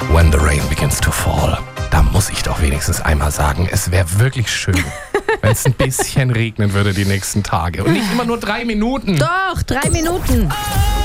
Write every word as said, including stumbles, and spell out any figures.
When the rain begins to fall. Da muss ich doch wenigstens einmal sagen, es wäre wirklich schön, wenn es ein bisschen regnen würde die nächsten Tage. Und nicht immer nur drei Minuten. Doch, drei Minuten.